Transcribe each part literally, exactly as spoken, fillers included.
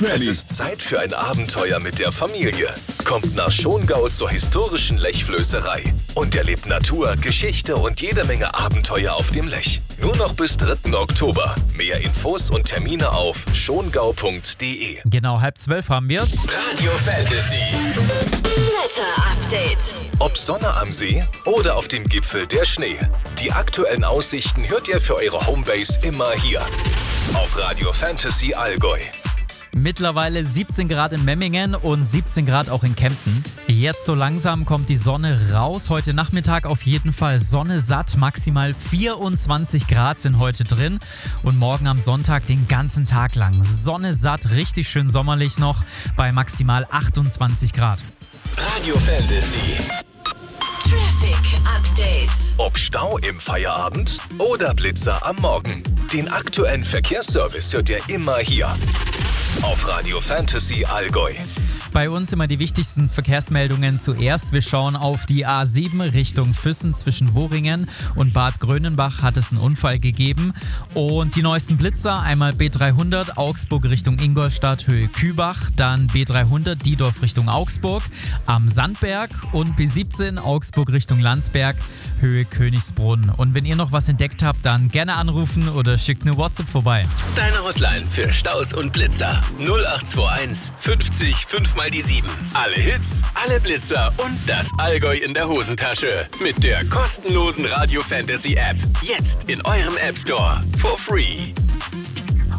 Es ist Zeit für ein Abenteuer mit der Familie. Kommt nach Schongau zur historischen Lechflößerei und erlebt Natur, Geschichte und jede Menge Abenteuer auf dem Lech. Nur noch bis dritten Oktober. Mehr Infos und Termine auf schongau punkt de. Genau, halb zwölf haben wir's. Radio Fantasy. Wetter-Update. Ob Sonne am See oder auf dem Gipfel der Schnee. Die aktuellen Aussichten hört ihr für eure Homebase immer hier. Auf Radio Fantasy Allgäu. Mittlerweile siebzehn Grad in Memmingen und siebzehn Grad auch in Kempten. Jetzt so langsam kommt die Sonne raus. Heute Nachmittag auf jeden Fall Sonne satt. Maximal vierundzwanzig Grad sind heute drin. Und morgen am Sonntag den ganzen Tag lang. Sonne satt, richtig schön sommerlich noch bei maximal achtundzwanzig Grad. Radio Fantasy. Traffic Update. Ob Stau im Feierabend oder Blitzer am Morgen. Den aktuellen Verkehrsservice hört ihr immer hier. Auf Radio Fantasy Allgäu. Bei uns immer die wichtigsten Verkehrsmeldungen zuerst. Wir schauen auf die A sieben Richtung Füssen zwischen Worringen und Bad Grönenbach hat es einen Unfall gegeben. Und die neuesten Blitzer, einmal B dreihundert Augsburg Richtung Ingolstadt, Höhe Kübach, dann B dreihundert Diedorf Richtung Augsburg am Sandberg und B siebzehn Augsburg Richtung Landsberg, Höhe Königsbrunn. Und wenn ihr noch was entdeckt habt, dann gerne anrufen oder schickt eine WhatsApp vorbei. Deine Hotline für Staus und Blitzer. null acht zwei eins fünfzig fünf mal die sieben. Alle Hits, alle Blitzer und das Allgäu in der Hosentasche. Mit der kostenlosen Radio Fantasy App. Jetzt in eurem App Store. For free.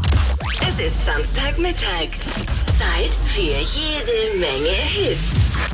Es ist Samstagmittag. Zeit für jede Menge Hits.